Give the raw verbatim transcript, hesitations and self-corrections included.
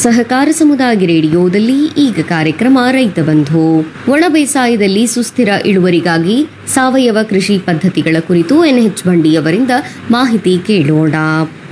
ಸಹಕಾರ ಸಮುದಾಯ ರೇಡಿಯೋದಲ್ಲಿ ಈಗ ಕಾರ್ಯಕ್ರಮ ರೈತ ಬಂಧು. ಒಣ ಬೇಸಾಯದಲ್ಲಿ ಸುಸ್ಥಿರ ಇಳುವರಿಗಾಗಿ ಸಾವಯವ ಕೃಷಿ ಪದ್ಧತಿಗಳ ಕುರಿತು ಎನ್ಎಚ್ ಬಂಡಿಯವರಿಂದ ಮಾಹಿತಿ ಕೇಳೋಣ.